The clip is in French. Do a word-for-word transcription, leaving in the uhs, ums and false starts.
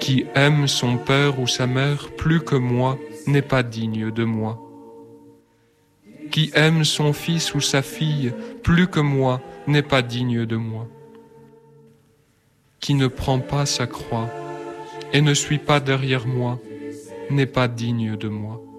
Qui aime son père ou sa mère plus que moi n'est pas digne de moi. Qui aime son fils ou sa fille plus que moi n'est pas digne de moi. Qui ne prend pas sa croix et ne suit pas derrière moi n'est pas digne de moi.